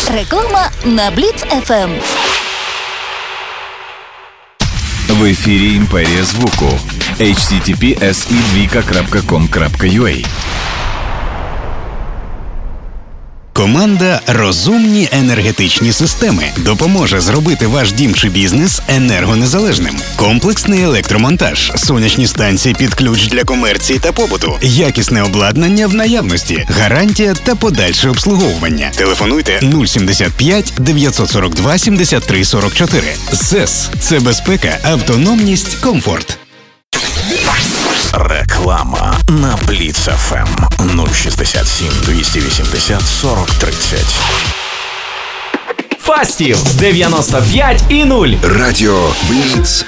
Реклама на Бліц ФМ. В ефірі Імперія звуку. https://2.com.ua. Команда «Розумні енергетичні системи» допоможе зробити ваш дім чи бізнес енергонезалежним. Комплексний електромонтаж, сонячні станції під ключ для комерції та побуту, якісне обладнання в наявності, гарантія та подальше обслуговування. Телефонуйте 075 942 73 44. ЗЕС – це безпека, автономність, комфорт. Реклама на Бліц ФМ 067 280 40 30. Фастів 95,0. Радіо Бліц